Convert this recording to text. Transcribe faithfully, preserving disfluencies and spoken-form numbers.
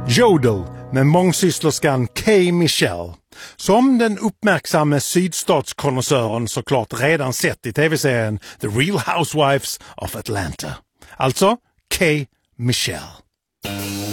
Jodel med mångsysslerskan K. Michelle, som den uppmärksamme sydstatskonnässören såklart redan sett i tv-serien The Real Housewives of Atlanta. Alltså K. Michelle.